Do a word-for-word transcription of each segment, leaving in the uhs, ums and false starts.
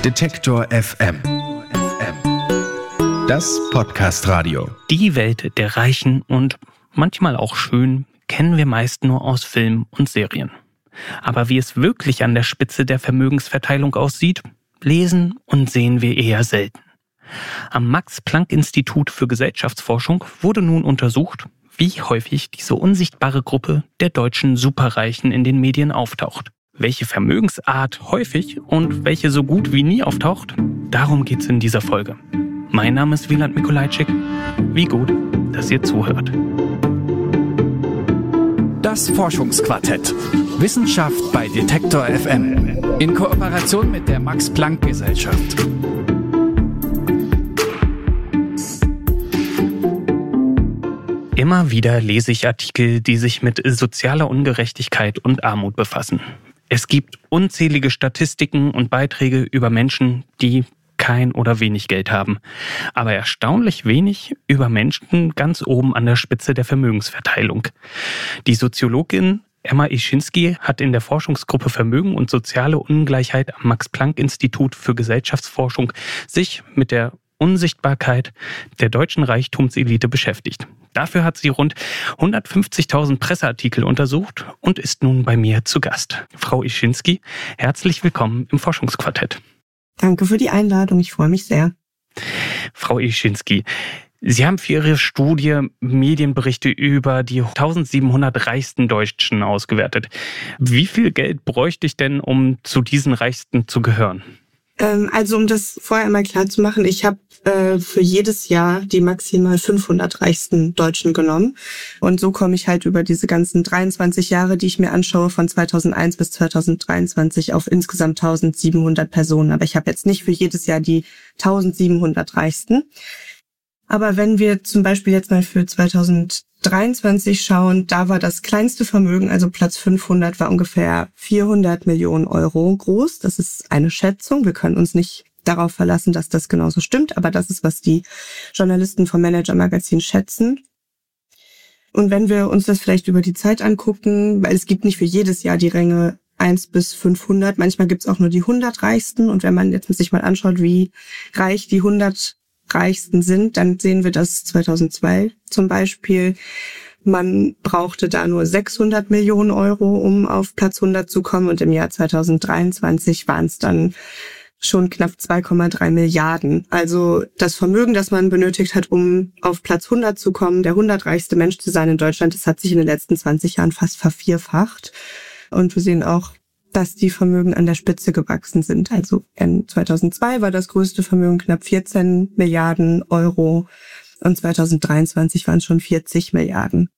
Detektor F M. Das Podcast-Radio. Die Welt der Reichen und manchmal auch schön kennen wir meist nur aus Filmen und Serien. Aber wie es wirklich an der Spitze der Vermögensverteilung aussieht, lesen und sehen wir eher selten. Am Max-Planck-Institut für Gesellschaftsforschung wurde nun untersucht, wie häufig diese unsichtbare Gruppe der deutschen Superreichen in den Medien auftaucht. Welche Vermögensart häufig und welche so gut wie nie auftaucht, darum geht's in dieser Folge. Mein Name ist Wieland Mikolajczyk. Wie gut, dass ihr zuhört. Das Forschungsquartett. Wissenschaft bei Detektor F M. In Kooperation mit der Max-Planck-Gesellschaft. Immer wieder lese ich Artikel, die sich mit sozialer Ungerechtigkeit und Armut befassen. Es gibt unzählige Statistiken und Beiträge über Menschen, die kein oder wenig Geld haben. Aber erstaunlich wenig über Menschen ganz oben an der Spitze der Vermögensverteilung. Die Soziologin Emma Ischinsky hat in der Forschungsgruppe Vermögen und soziale Ungleichheit am Max-Planck-Institut für Gesellschaftsforschung sich mit der Unsichtbarkeit der deutschen Reichtumselite beschäftigt. Dafür hat sie rund hundertfünfzigtausend Presseartikel untersucht und ist nun bei mir zu Gast. Frau Ischinsky, herzlich willkommen im Forschungsquartett. Danke für die Einladung, ich freue mich sehr. Frau Ischinsky, Sie haben für Ihre Studie Medienberichte über die eintausendsiebenhundert reichsten Deutschen ausgewertet. Wie viel Geld bräuchte ich denn, um zu diesen Reichsten zu gehören? Also um das vorher einmal klar zu machen, ich habe äh, für jedes Jahr die maximal fünfhundert reichsten Deutschen genommen. Und so komme ich halt über diese ganzen dreiundzwanzig Jahre, die ich mir anschaue, von zweitausendeins bis zweitausenddreiundzwanzig auf insgesamt eintausendsiebenhundert Personen. Aber ich habe jetzt nicht für jedes Jahr die eintausendsiebenhundert reichsten. Aber wenn wir zum Beispiel jetzt mal für zweitausenddreiundzwanzig schauen, da war das kleinste Vermögen, also Platz fünfhundert, war ungefähr vierhundert Millionen Euro groß. Das ist eine Schätzung. Wir können uns nicht darauf verlassen, dass das genauso stimmt, aber das ist, was die Journalisten vom Manager Magazin schätzen. Und wenn wir uns das vielleicht über die Zeit angucken, weil es gibt nicht für jedes Jahr die Ränge eins bis fünfhundert, manchmal gibt es auch nur die hundert Reichsten. Und wenn man jetzt sich mal anschaut, wie reich die hundert Reichsten sind, dann sehen wir, dass zweitausendzwei zum Beispiel, man brauchte da nur sechshundert Millionen Euro, um auf Platz hundert zu kommen, und im Jahr zweitausenddreiundzwanzig waren es dann schon knapp zwei Komma drei Milliarden. Also das Vermögen, das man benötigt hat, um auf Platz hundert zu kommen, der hundertreichste Mensch zu sein in Deutschland, das hat sich in den letzten zwanzig Jahren fast vervierfacht. Und wir sehen auch, dass die Vermögen an der Spitze gewachsen sind. Also in zweitausendzwei war das größte Vermögen knapp vierzehn Milliarden Euro und zweitausenddreiundzwanzig waren es schon vierzig Milliarden.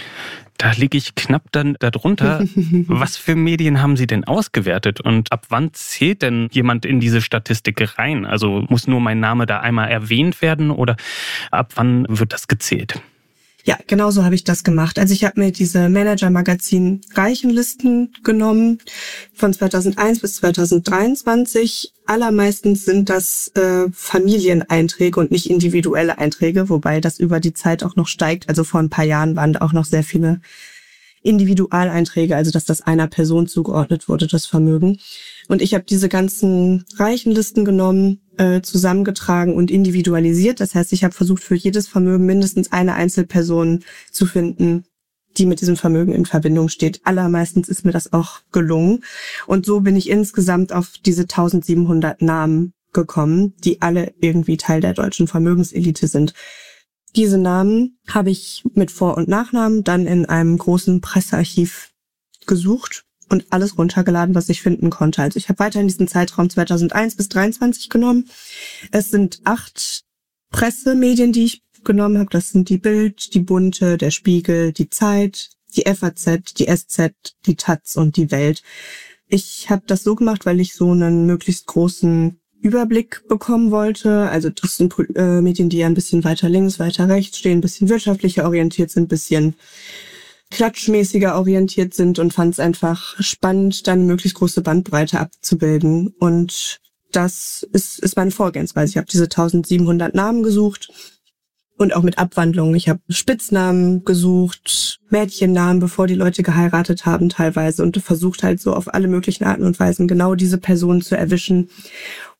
Da liege ich knapp dann darunter. Was für Medien haben Sie denn ausgewertet und ab wann zählt denn jemand in diese Statistik rein? Also muss nur mein Name da einmal erwähnt werden oder ab wann wird das gezählt? Ja, genau so habe ich das gemacht. Also ich habe mir diese Manager-Magazin Reichenlisten genommen von zweitausendeins bis zweitausenddreiundzwanzig. Allermeistens sind das äh, Familieneinträge und nicht individuelle Einträge, wobei das über die Zeit auch noch steigt. Also vor ein paar Jahren waren da auch noch sehr viele Individualeinträge, also dass das einer Person zugeordnet wurde, das Vermögen. Und ich habe diese ganzen Reichenlisten genommen, äh, zusammengetragen und individualisiert. Das heißt, ich habe versucht, für jedes Vermögen mindestens eine Einzelperson zu finden, die mit diesem Vermögen in Verbindung steht. Allermeistens ist mir das auch gelungen. Und so bin ich insgesamt auf diese eintausendsiebenhundert Namen gekommen, die alle irgendwie Teil der deutschen Vermögenselite sind. Diese Namen habe ich mit Vor- und Nachnamen dann in einem großen Pressearchiv gesucht und alles runtergeladen, was ich finden konnte. Also ich habe weiterhin diesen Zeitraum zweitausendeins bis dreiundzwanzig genommen. Es sind acht Pressemedien, die ich genommen habe. Das sind die Bild, die Bunte, der Spiegel, die Zeit, die F A Z, die S Z, die Taz und die Welt. Ich habe das so gemacht, weil ich so einen möglichst großen Überblick bekommen wollte. Also das sind äh, Medien, die ja ein bisschen weiter links, weiter rechts stehen, ein bisschen wirtschaftlicher orientiert sind, ein bisschen klatschmäßiger orientiert sind und fand es einfach spannend, dann eine möglichst große Bandbreite abzubilden. Und das ist, ist meine Vorgehensweise. Ich habe diese eintausendsiebenhundert Namen gesucht und auch mit Abwandlungen. Ich habe Spitznamen gesucht, Mädchennamen, bevor die Leute geheiratet haben teilweise, und versucht halt so auf alle möglichen Arten und Weisen genau diese Person zu erwischen.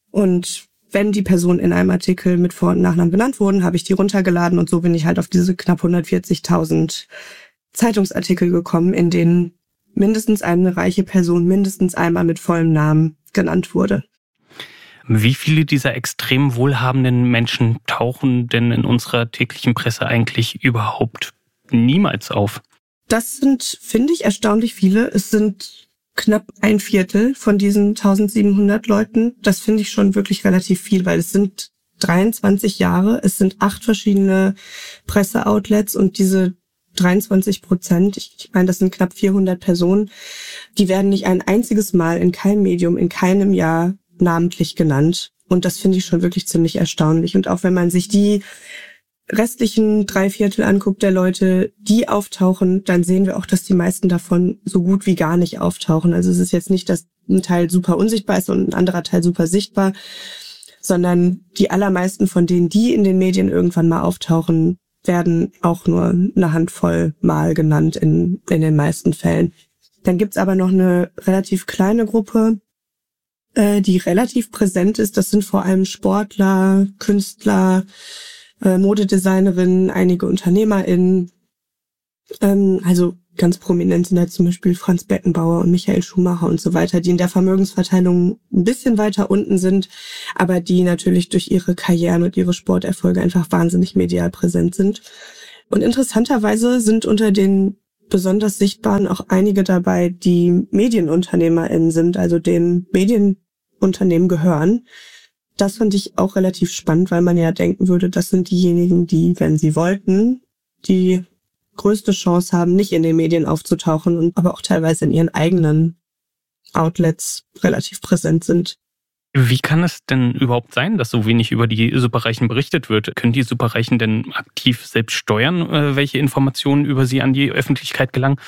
Und wenn die Personen in einem Artikel mit Vor- und Nachnamen genannt wurden, habe ich die runtergeladen und so bin ich halt auf diese knapp hundertvierzigtausend Zeitungsartikel gekommen, in denen mindestens eine reiche Person mindestens einmal mit vollem Namen genannt wurde. Wie viele dieser extrem wohlhabenden Menschen tauchen denn in unserer täglichen Presse eigentlich überhaupt niemals auf? Das sind, finde ich, erstaunlich viele. Es sind knapp ein Viertel von diesen eintausendsiebenhundert Leuten. Das finde ich schon wirklich relativ viel, weil es sind dreiundzwanzig Jahre, es sind acht verschiedene Presseoutlets und diese dreiundzwanzig Prozent, ich meine, das sind knapp vierhundert Personen, die werden nicht ein einziges Mal in keinem Medium, in keinem Jahr namentlich genannt. Und das finde ich schon wirklich ziemlich erstaunlich. Und auch wenn man sich die restlichen drei Viertel anguckt der Leute, die auftauchen, dann sehen wir auch, dass die meisten davon so gut wie gar nicht auftauchen. Also es ist jetzt nicht, dass ein Teil super unsichtbar ist und ein anderer Teil super sichtbar, sondern die allermeisten von denen, die in den Medien irgendwann mal auftauchen, werden auch nur eine Handvoll Mal genannt in, in den meisten Fällen. Dann gibt's aber noch eine relativ kleine Gruppe, äh, die relativ präsent ist. Das sind vor allem Sportler, Künstler, äh, Modedesignerinnen, einige UnternehmerInnen. Ähm, also ganz prominent sind da zum Beispiel Franz Beckenbauer und Michael Schumacher und so weiter, die in der Vermögensverteilung ein bisschen weiter unten sind, aber die natürlich durch ihre Karrieren und ihre Sporterfolge einfach wahnsinnig medial präsent sind. Und interessanterweise sind unter den besonders Sichtbaren auch einige dabei, die MedienunternehmerInnen sind, also den Medienunternehmen gehören. Das fand ich auch relativ spannend, weil man ja denken würde, das sind diejenigen, die, wenn sie wollten, die größte Chance haben, nicht in den Medien aufzutauchen und aber auch teilweise in ihren eigenen Outlets relativ präsent sind. Wie kann es denn überhaupt sein, dass so wenig über die Superreichen berichtet wird? Können die Superreichen denn aktiv selbst steuern, welche Informationen über sie an die Öffentlichkeit gelangen?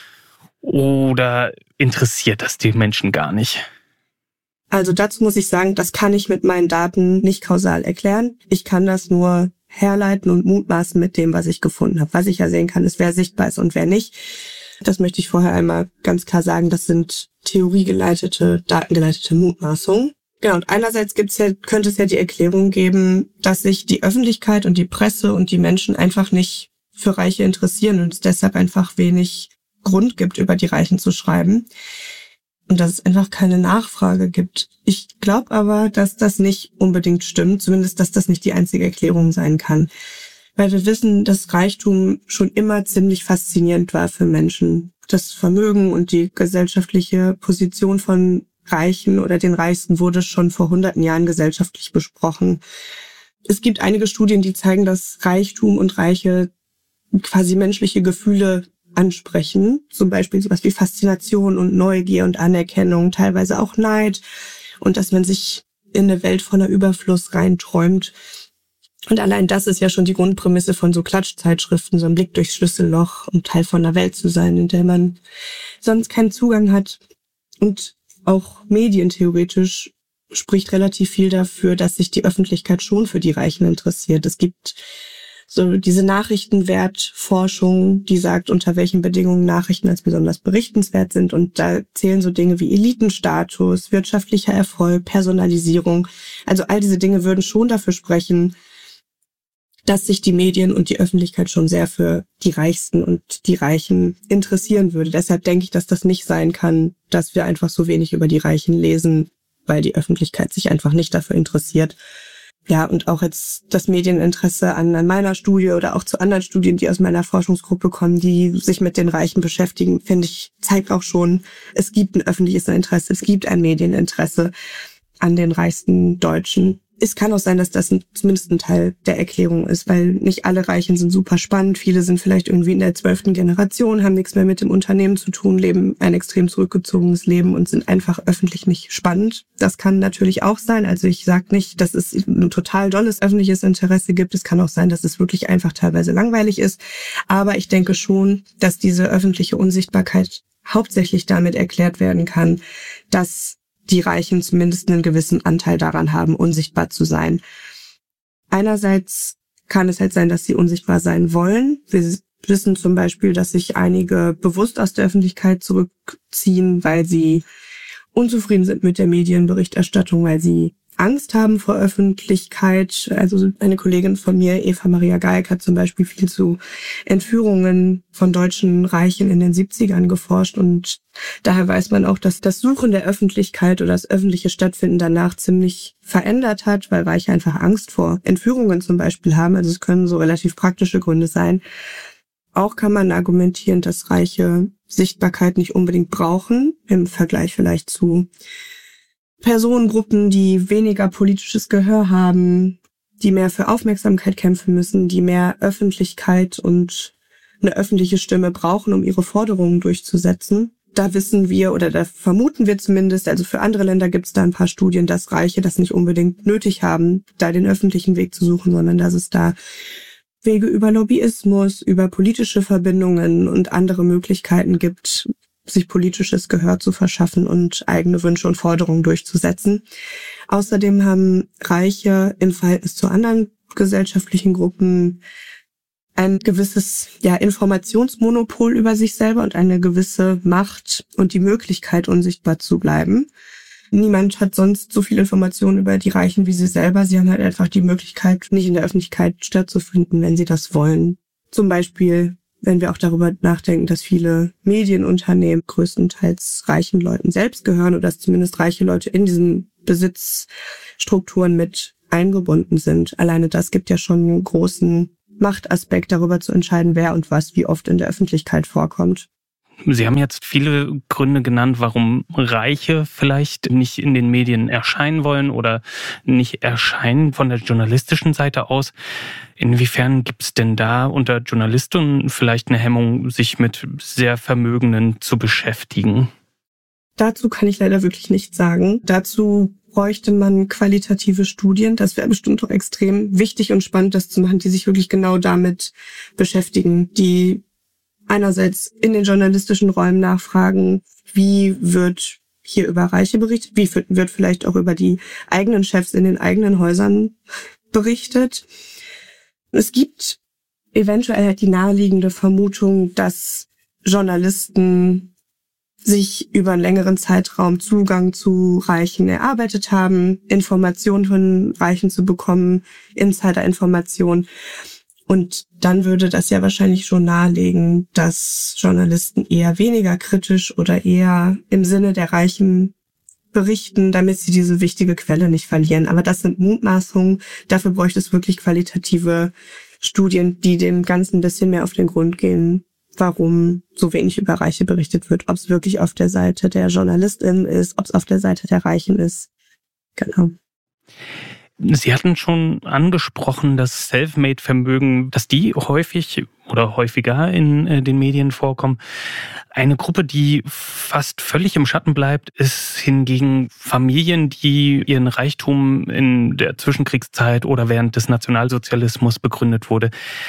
Oder interessiert das die Menschen gar nicht? Also dazu muss ich sagen, das kann ich mit meinen Daten nicht kausal erklären. Ich kann das nur herleiten und mutmaßen mit dem, was ich gefunden habe. Was ich ja sehen kann, ist, wer sichtbar ist und wer nicht. Das möchte ich vorher einmal ganz klar sagen. Das sind theoriegeleitete, datengeleitete Mutmaßungen. Genau, und einerseits gibt's ja, könnte es ja die Erklärung geben, dass sich die Öffentlichkeit und die Presse und die Menschen einfach nicht für Reiche interessieren und es deshalb einfach wenig Grund gibt, über die Reichen zu schreiben. Und dass es einfach keine Nachfrage gibt. Ich glaube aber, dass das nicht unbedingt stimmt, zumindest, dass das nicht die einzige Erklärung sein kann. Weil wir wissen, dass Reichtum schon immer ziemlich faszinierend war für Menschen. Das Vermögen und die gesellschaftliche Position von Reichen oder den Reichsten wurde schon vor hunderten Jahren gesellschaftlich besprochen. Es gibt einige Studien, die zeigen, dass Reichtum und Reiche quasi menschliche Gefühle ansprechen, zum Beispiel sowas wie Faszination und Neugier und Anerkennung, teilweise auch Neid und dass man sich in eine Welt voller Überfluss reinträumt. Und allein das ist ja schon die Grundprämisse von so Klatschzeitschriften, so ein Blick durchs Schlüsselloch, um Teil von einer Welt zu sein, in der man sonst keinen Zugang hat. Und auch medientheoretisch spricht relativ viel dafür, dass sich die Öffentlichkeit schon für die Reichen interessiert. Es gibt so diese Nachrichtenwertforschung, die sagt, unter welchen Bedingungen Nachrichten als besonders berichtenswert sind. Und da zählen so Dinge wie Elitenstatus, wirtschaftlicher Erfolg, Personalisierung. Also all diese Dinge würden schon dafür sprechen, dass sich die Medien und die Öffentlichkeit schon sehr für die Reichsten und die Reichen interessieren würde. Deshalb denke ich, dass das nicht sein kann, dass wir einfach so wenig über die Reichen lesen, weil die Öffentlichkeit sich einfach nicht dafür interessiert. Ja, und auch jetzt das Medieninteresse an, an meiner Studie oder auch zu anderen Studien, die aus meiner Forschungsgruppe kommen, die sich mit den Reichen beschäftigen, finde ich, zeigt auch schon, es gibt ein öffentliches Interesse, es gibt ein Medieninteresse an den reichsten Deutschen. Es kann auch sein, dass das ein, zumindest ein Teil der Erklärung ist, weil nicht alle Reichen sind super spannend. Viele sind vielleicht irgendwie in der zwölften Generation, haben nichts mehr mit dem Unternehmen zu tun, leben ein extrem zurückgezogenes Leben und sind einfach öffentlich nicht spannend. Das kann natürlich auch sein. Also ich sage nicht, dass es ein total dolles öffentliches Interesse gibt. Es kann auch sein, dass es wirklich einfach teilweise langweilig ist. Aber ich denke schon, dass diese öffentliche Unsichtbarkeit hauptsächlich damit erklärt werden kann, dass die Reichen zumindest einen gewissen Anteil daran haben, unsichtbar zu sein. Einerseits kann es halt sein, dass sie unsichtbar sein wollen. Wir wissen zum Beispiel, dass sich einige bewusst aus der Öffentlichkeit zurückziehen, weil sie unzufrieden sind mit der Medienberichterstattung, weil sie Angst haben vor Öffentlichkeit. Also eine Kollegin von mir, Eva Maria Geig, hat zum Beispiel viel zu Entführungen von deutschen Reichen in den siebzigern geforscht. Und daher weiß man auch, dass das Suchen der Öffentlichkeit oder das öffentliche Stattfinden danach ziemlich verändert hat, weil Reiche einfach Angst vor Entführungen zum Beispiel haben. Also es können so relativ praktische Gründe sein. Auch kann man argumentieren, dass Reiche Sichtbarkeit nicht unbedingt brauchen, im Vergleich vielleicht zu Personengruppen, die weniger politisches Gehör haben, die mehr für Aufmerksamkeit kämpfen müssen, die mehr Öffentlichkeit und eine öffentliche Stimme brauchen, um ihre Forderungen durchzusetzen. Da wissen wir oder da vermuten wir zumindest, also für andere Länder gibt es da ein paar Studien, dass Reiche das nicht unbedingt nötig haben, da den öffentlichen Weg zu suchen, sondern dass es da Wege über Lobbyismus, über politische Verbindungen und andere Möglichkeiten gibt, sich politisches Gehör zu verschaffen und eigene Wünsche und Forderungen durchzusetzen. Außerdem haben Reiche im Verhältnis zu anderen gesellschaftlichen Gruppen ein gewisses ja, Informationsmonopol über sich selber und eine gewisse Macht und die Möglichkeit, unsichtbar zu bleiben. Niemand hat sonst so viel Informationen über die Reichen wie sie selber. Sie haben halt einfach die Möglichkeit, nicht in der Öffentlichkeit stattzufinden, wenn sie das wollen. Zum Beispiel, wenn wir auch darüber nachdenken, dass viele Medienunternehmen größtenteils reichen Leuten selbst gehören oder dass zumindest reiche Leute in diesen Besitzstrukturen mit eingebunden sind. Alleine das gibt ja schon einen großen Machtaspekt, darüber zu entscheiden, wer und was wie oft in der Öffentlichkeit vorkommt. Sie haben jetzt viele Gründe genannt, warum Reiche vielleicht nicht in den Medien erscheinen wollen oder nicht erscheinen von der journalistischen Seite aus. Inwiefern gibt es denn da unter Journalisten vielleicht eine Hemmung, sich mit sehr Vermögenden zu beschäftigen? Dazu kann ich leider wirklich nichts sagen. Dazu bräuchte man qualitative Studien. Das wäre bestimmt auch extrem wichtig und spannend, das zu machen, die sich wirklich genau damit beschäftigen, die einerseits in den journalistischen Räumen nachfragen, wie wird hier über Reiche berichtet, wie wird vielleicht auch über die eigenen Chefs in den eigenen Häusern berichtet. Es gibt eventuell halt die naheliegende Vermutung, dass Journalisten sich über einen längeren Zeitraum Zugang zu Reichen erarbeitet haben, Informationen von Reichen zu bekommen, Insider-Informationen. Und dann würde das ja wahrscheinlich schon nahelegen, dass Journalisten eher weniger kritisch oder eher im Sinne der Reichen berichten, damit sie diese wichtige Quelle nicht verlieren. Aber das sind Mutmaßungen. Dafür bräuchte es wirklich qualitative Studien, die dem Ganzen ein bisschen mehr auf den Grund gehen, warum so wenig über Reiche berichtet wird. Ob es wirklich auf der Seite der JournalistInnen ist, ob es auf der Seite der Reichen ist. Genau. Sie hatten schon angesprochen, dass Selfmade-Vermögen, dass die häufig oder häufiger in äh, den Medien vorkommen. Eine Gruppe, die fast völlig im Schatten bleibt, ist hingegen Familien, die ihren Reichtum in der Zwischenkriegszeit oder während des Nationalsozialismus begründet wurde.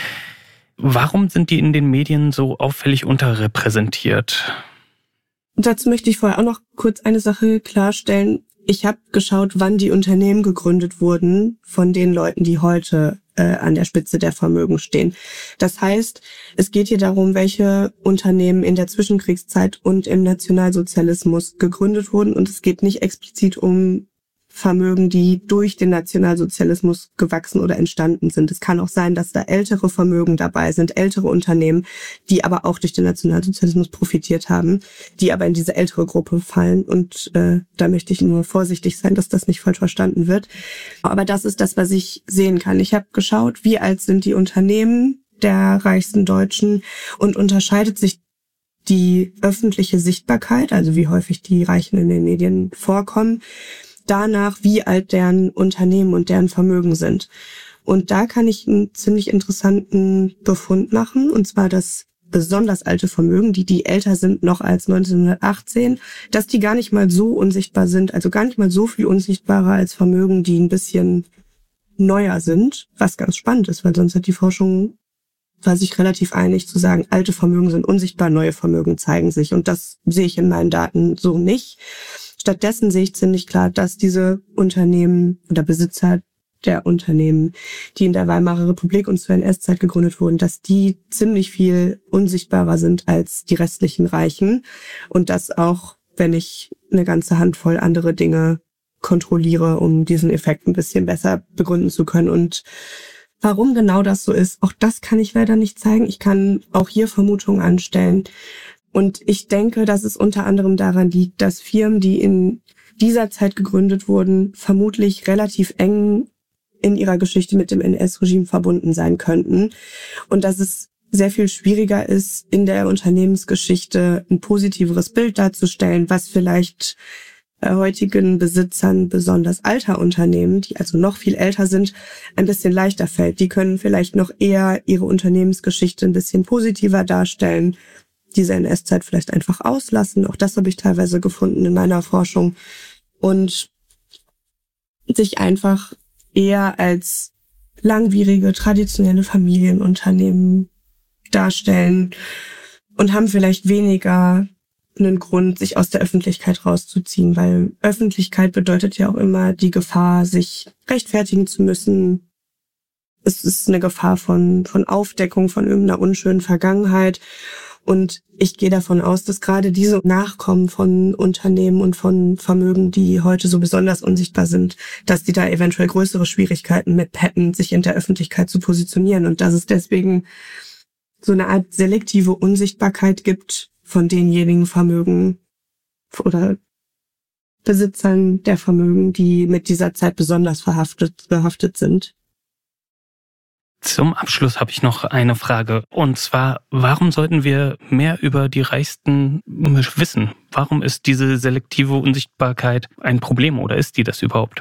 Warum sind die in den Medien so auffällig unterrepräsentiert? Und dazu möchte ich vorher auch noch kurz eine Sache klarstellen. Ich habe geschaut, wann die Unternehmen gegründet wurden von den Leuten, die heute äh, an der Spitze der Vermögen stehen. Das heißt, es geht hier darum, welche Unternehmen in der Zwischenkriegszeit und im Nationalsozialismus gegründet wurden. Und es geht nicht explizit um Vermögen, die durch den Nationalsozialismus gewachsen oder entstanden sind. Es kann auch sein, dass da ältere Vermögen dabei sind, ältere Unternehmen, die aber auch durch den Nationalsozialismus profitiert haben, die aber in diese ältere Gruppe fallen. Und äh, da möchte ich nur vorsichtig sein, dass das nicht falsch verstanden wird. Aber das ist das, was ich sehen kann. Ich habe geschaut, wie alt sind die Unternehmen der reichsten Deutschen und unterscheidet sich die öffentliche Sichtbarkeit, also wie häufig die Reichen in den Medien vorkommen, danach, wie alt deren Unternehmen und deren Vermögen sind. Und da kann ich einen ziemlich interessanten Befund machen, und zwar, dass besonders alte Vermögen, die die älter sind noch als neunzehnhundertachtzehn, dass die gar nicht mal so unsichtbar sind, also gar nicht mal so viel unsichtbarer als Vermögen, die ein bisschen neuer sind, was ganz spannend ist, weil sonst hat die Forschung, war sich relativ einig zu sagen, alte Vermögen sind unsichtbar, neue Vermögen zeigen sich. Und das sehe ich in meinen Daten so nicht. Stattdessen sehe ich ziemlich klar, dass diese Unternehmen oder Besitzer der Unternehmen, die in der Weimarer Republik und zur N S-Zeit gegründet wurden, dass die ziemlich viel unsichtbarer sind als die restlichen Reichen. Und dass auch, wenn ich eine ganze Handvoll andere Dinge kontrolliere, um diesen Effekt ein bisschen besser begründen zu können. Und warum genau das so ist, auch das kann ich leider nicht zeigen. Ich kann auch hier Vermutungen anstellen. Und ich denke, dass es unter anderem daran liegt, dass Firmen, die in dieser Zeit gegründet wurden, vermutlich relativ eng in ihrer Geschichte mit dem N S-Regime verbunden sein könnten. Und dass es sehr viel schwieriger ist, in der Unternehmensgeschichte ein positiveres Bild darzustellen, was vielleicht heutigen Besitzern besonders alter Unternehmen, die also noch viel älter sind, ein bisschen leichter fällt. Die können vielleicht noch eher ihre Unternehmensgeschichte ein bisschen positiver darstellen, diese N S-Zeit vielleicht einfach auslassen. Auch das habe ich teilweise gefunden in meiner Forschung. Und sich einfach eher als langwierige, traditionelle Familienunternehmen darstellen und haben vielleicht weniger einen Grund, sich aus der Öffentlichkeit rauszuziehen, weil Öffentlichkeit bedeutet ja auch immer die Gefahr, sich rechtfertigen zu müssen. Es ist eine Gefahr von, von Aufdeckung von irgendeiner unschönen Vergangenheit. Und ich gehe davon aus, dass gerade diese Nachkommen von Unternehmen und von Vermögen, die heute so besonders unsichtbar sind, dass die da eventuell größere Schwierigkeiten mit hätten, sich in der Öffentlichkeit zu positionieren. Und dass es deswegen so eine Art selektive Unsichtbarkeit gibt von denjenigen Vermögen oder Besitzern der Vermögen, die mit dieser Zeit besonders verhaftet, behaftet sind. Zum Abschluss habe ich noch eine Frage. Und zwar, warum sollten wir mehr über die Reichsten wissen? Warum ist diese selektive Unsichtbarkeit ein Problem oder ist die das überhaupt?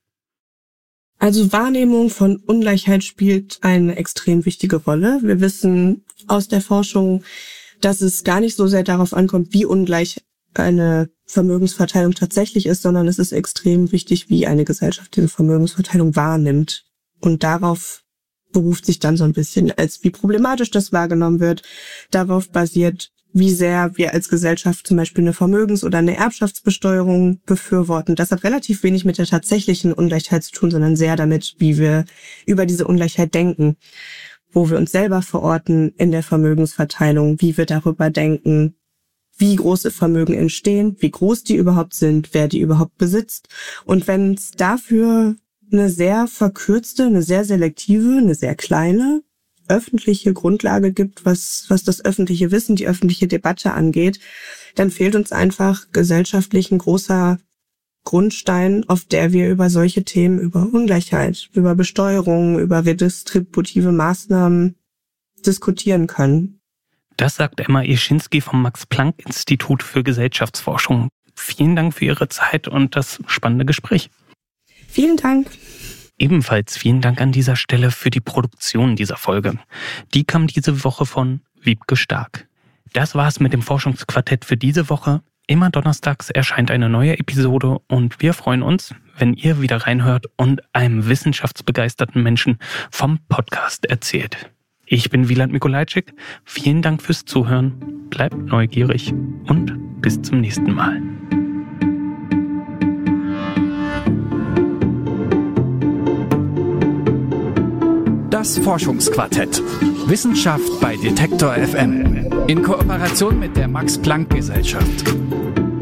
Also Wahrnehmung von Ungleichheit spielt eine extrem wichtige Rolle. Wir wissen aus der Forschung, dass es gar nicht so sehr darauf ankommt, wie ungleich eine Vermögensverteilung tatsächlich ist, sondern es ist extrem wichtig, wie eine Gesellschaft diese Vermögensverteilung wahrnimmt. Und darauf beruft sich dann so ein bisschen, als wie problematisch das wahrgenommen wird. Darauf basiert, wie sehr wir als Gesellschaft zum Beispiel eine Vermögens- oder eine Erbschaftsbesteuerung befürworten. Das hat relativ wenig mit der tatsächlichen Ungleichheit zu tun, sondern sehr damit, wie wir über diese Ungleichheit denken, wo wir uns selber verorten in der Vermögensverteilung, wie wir darüber denken, wie große Vermögen entstehen, wie groß die überhaupt sind, wer die überhaupt besitzt. Und wenn es dafür eine sehr verkürzte, eine sehr selektive, eine sehr kleine öffentliche Grundlage gibt, was was das öffentliche Wissen, die öffentliche Debatte angeht, dann fehlt uns einfach gesellschaftlich ein großer Grundstein, auf der wir über solche Themen, über Ungleichheit, über Besteuerung, über redistributive Maßnahmen diskutieren können. Das sagt Emma Ischinski vom Max-Planck-Institut für Gesellschaftsforschung. Vielen Dank für Ihre Zeit und das spannende Gespräch. Vielen Dank. Ebenfalls vielen Dank an dieser Stelle für die Produktion dieser Folge. Die kam diese Woche von Wiebke Stark. Das war's mit dem Forschungsquartett für diese Woche. Immer donnerstags erscheint eine neue Episode und wir freuen uns, wenn ihr wieder reinhört und einem wissenschaftsbegeisterten Menschen vom Podcast erzählt. Ich bin Wieland Mikolajczyk. Vielen Dank fürs Zuhören. Bleibt neugierig und bis zum nächsten Mal. Das Forschungsquartett. Wissenschaft bei Detektor F M. In Kooperation mit der Max-Planck-Gesellschaft.